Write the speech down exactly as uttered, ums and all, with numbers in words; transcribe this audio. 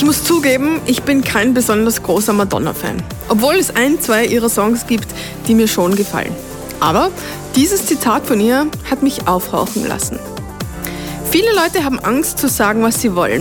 muss zugeben, ich bin kein besonders großer Madonna-Fan. Obwohl es ein, zwei ihrer Songs gibt, die mir schon gefallen. Aber dieses Zitat von ihr hat mich aufhorchen lassen. Viele Leute haben Angst zu sagen, was sie wollen.